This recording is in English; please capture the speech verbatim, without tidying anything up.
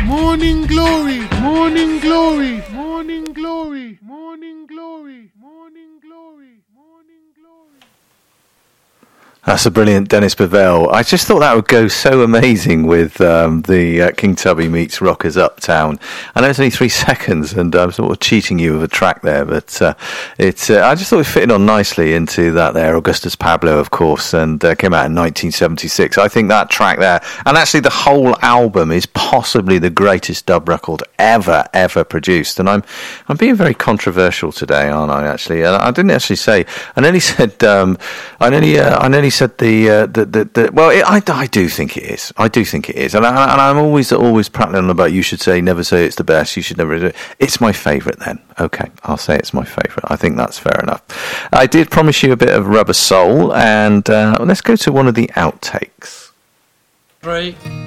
Morning Glory, Morning Glory, Morning Glory, Morning Glory, Morning Glory, Morning Glory. That's a brilliant Dennis Bovell. I just thought that would go so amazing with um, the uh, King Tubby meets Rockers Uptown. I know it's only three seconds, and I'm sort of cheating you with a track there, but uh, it's. Uh, I just thought it fitted on nicely into that there. Augustus Pablo, of course, and uh, came out in nineteen seventy-six. I think that track there, and actually the whole album, is possibly the greatest dub record ever, ever produced. And I'm, I'm being very controversial today, aren't I? Actually, and I didn't actually say. I nearly said. Um, I nearly. Uh, I nearly said the uh, the, the the well it, I, I do think it is I do think it is and, I, and I'm always always prattling on about you should say never say it's the best, you should never do it. It's my favourite then. Okay, I'll say it's my favourite. I think that's fair enough. I did promise you a bit of Rubber Soul, and uh, let's go to one of the outtakes. Three